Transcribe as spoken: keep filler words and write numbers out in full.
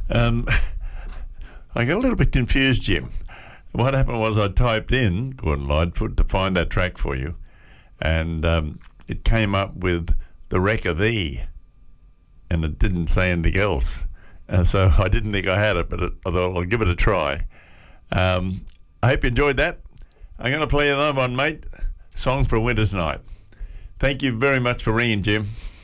Um, I got a little bit confused, Jim. What happened was I typed in Gordon Lightfoot to find that track for you, and um, it came up with The Wreck of E, and it didn't say anything else. Uh, so I didn't think I had it, but it, I thought I'll give it a try. Um, I hope you enjoyed that. I'm going to play another one, mate. Song for a Winter's Night. Thank you very much for ringing, Jim.